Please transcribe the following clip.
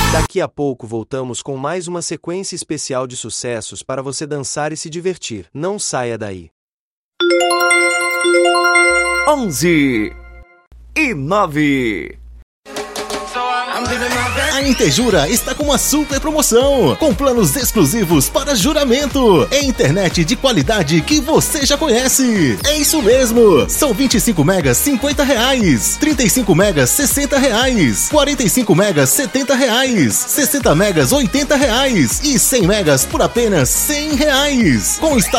Daqui a pouco voltamos com mais uma sequência especial de sucessos para você dançar e se divertir. Não saia daí. 11 e 9. A Interjura está com uma super promoção, com planos exclusivos para juramento, é internet de qualidade que você já conhece. É isso mesmo, são 25 megas R$50, 35 megas R$60, 45 megas R$70, 60 megas R$80 e 100 megas por apenas R$100. Com